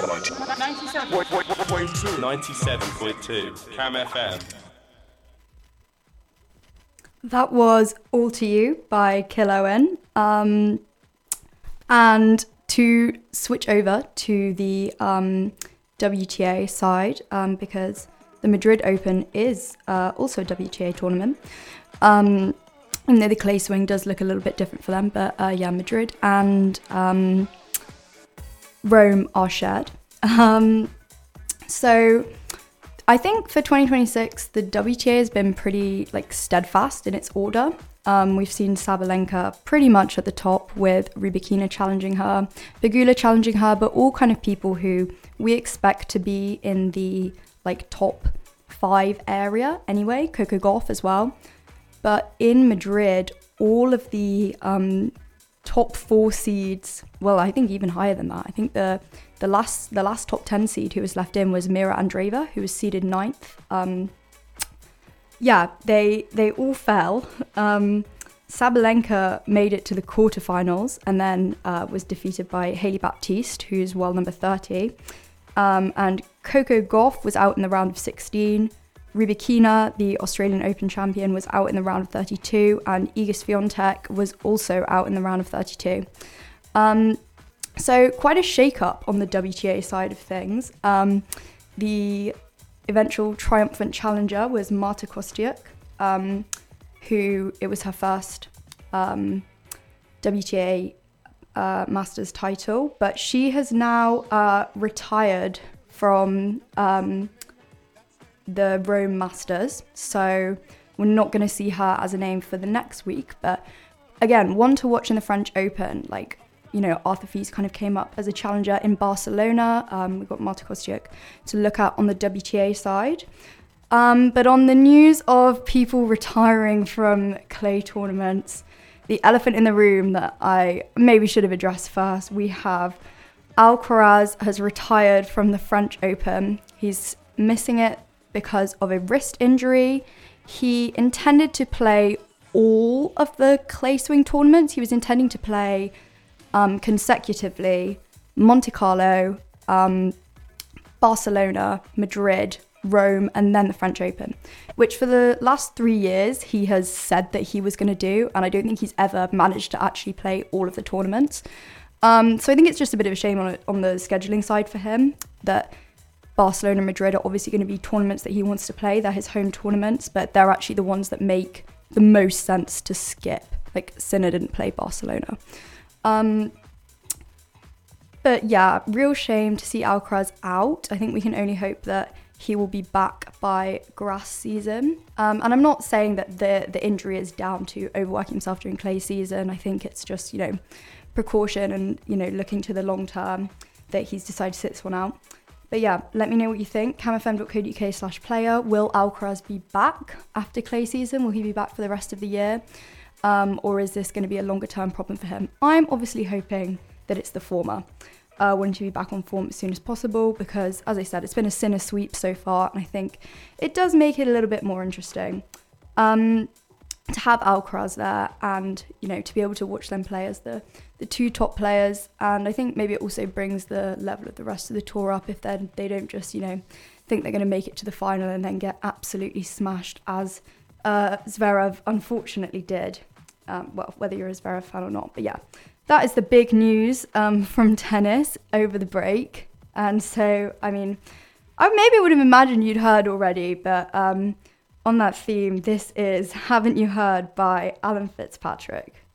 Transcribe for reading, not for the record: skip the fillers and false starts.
97.2 Cam FM. That was All To You by Kill Owen. And to switch over to the WTA side, because the Madrid Open is also a WTA tournament. Even though the clay swing does look a little bit different for them, but Madrid and Rome are shared. So I think for 2026, the WTA has been pretty steadfast in its order. We've seen Sabalenka pretty much at the top, with Rybakina challenging her, Pegula challenging her, but all kind of people who we expect to be in the top 5 area anyway, Coco Gauff as well. But in Madrid, all of the top 4 seeds, well, I think even higher than that. I think the last top 10 seed who was left in was Mira Andreeva, who was seeded 9th. They all fell. Sabalenka made it to the quarterfinals and then was defeated by Hailey Baptiste, who's world number 30. And Coco Gauff was out in the round of 16. Rybakina, the Australian Open champion, was out in the round of 32, and Iga Swiatek was also out in the round of 32. So quite a shake-up on the WTA side of things. The eventual triumphant challenger was Marta Kostyuk, who it was her first WTA Masters title, but she has now retired from the Rome Masters, so we're not going to see her as a name for the next week. But again, one to watch in the French Open, Arthur Fils kind of came up as a challenger in Barcelona. We've got Marta Kostyuk to look at on the WTA side. But on the news of people retiring from clay tournaments, the elephant in the room that I maybe should have addressed first, we have Alcaraz has retired from the French Open. He's missing it because of a wrist injury. He intended to play all of the clay swing tournaments. He was intending to play consecutively Monte Carlo, Barcelona, Madrid, Rome, and then the French Open, which for the last 3 years he has said that he was going to do, and I don't think he's ever managed to actually play all of the tournaments. So I think it's just a bit of a shame on the scheduling side for him that Barcelona and Madrid are obviously going to be tournaments that he wants to play. They're his home tournaments, but they're actually the ones that make the most sense to skip. Sinner didn't play Barcelona. But yeah, real shame to see Alcaraz out. I think we can only hope that he will be back by grass season. And I'm not saying that the injury is down to overworking himself during clay season. I think it's just, precaution and, looking to the long term that he's decided to sit this one out. But yeah, let me know what you think. camfm.co.uk/player. Will Alcaraz be back after clay season? Will he be back for the rest of the year? Or is this going to be a longer term problem for him? I'm obviously hoping that it's the former. Wanting to be back on form as soon as possible because, as I said, it's been a Sinner sweep so far, and I think it does make it a little bit more interesting to have Alcaraz there and, to be able to watch them play as the 2 top players. And I think maybe it also brings the level of the rest of the tour up if they don't just, think they're going to make it to the final and then get absolutely smashed as Zverev unfortunately did. Whether you're a Zverev fan or not. But yeah, that is the big news from tennis over the break. And so, I mean, I maybe would have imagined you'd heard already, but on that theme, this is Haven't You Heard by Alan Fitzpatrick.